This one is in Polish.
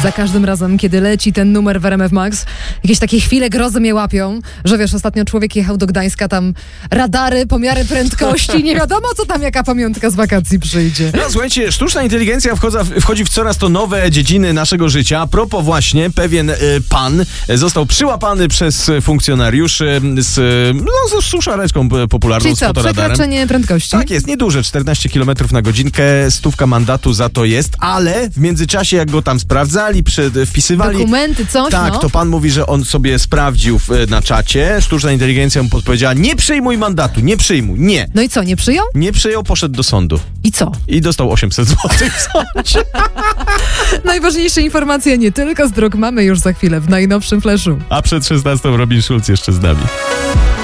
Za każdym razem, kiedy leci ten numer w RMF Max, jakieś takie chwile grozy mnie łapią, że wiesz, ostatnio człowiek jechał do Gdańska, tam radary, pomiary prędkości, nie wiadomo co tam, jaka pamiątka z wakacji przyjdzie. No słuchajcie, sztuczna inteligencja wchodzi w coraz to nowe dziedziny naszego życia. A propos właśnie, pewien pan został przyłapany przez funkcjonariuszy z suszareczką popularną, Czyli z co, fotoradarem. przekroczenie prędkości? Tak jest, nieduże, 14 km na godzinkę, 100 mandatu za to jest, ale w międzyczasie jak go tam sprawdzali, wpisywali... Dokumenty, coś, Tak, no. to pan mówi, że on sobie sprawdził na czacie, sztuczna inteligencja mu podpowiedziała, nie przyjmuj mandatu, nie przyjmuj, nie. No i co, nie przyjął? Nie przyjął, poszedł do sądu. I co? I dostał 800 zł w sądzie. Najważniejsze informacje nie tylko z dróg mamy już za chwilę w najnowszym Flashu. A przed 16 Robin Schulz jeszcze z nami.